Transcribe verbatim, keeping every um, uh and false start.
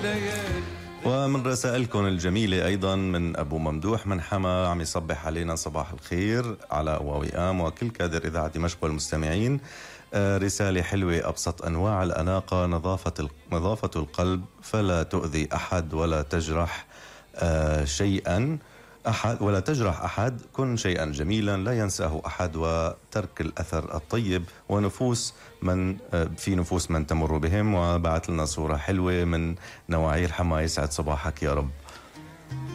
ومن رسائلكم الجميلة أيضا من أبو ممدوح من حما، عم يصبح علينا صباح الخير على ووئام وكل كادر إذاعة دمشق والمستمعين. آه رسالة حلوة: أبسط أنواع الأناقة نظافة نظافة القلب، فلا تؤذي أحد ولا تجرح آه شيئا أحد ولا تجرح أحد، كن شيئا جميلا لا ينساه أحد، وترك الأثر الطيب ونفوس من في نفوس من تمر بهم. وبعث لنا صورة حلوة من نواعير حما، يسعد صباحك يا رب.